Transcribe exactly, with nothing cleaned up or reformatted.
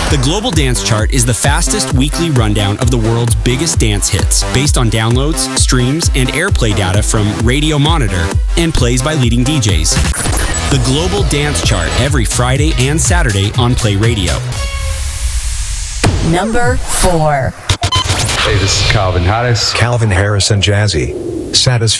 The Global Dance Chart is the fastest weekly rundown of the world's biggest dance hits, based on downloads, streams, and airplay data from Radio Monitor and plays by leading D Js. The Global Dance Chart every Friday and Saturday on Play Radio. Number four. Hey, this is Calvin Harris. Calvin Harris and Jazzy. Satisfied.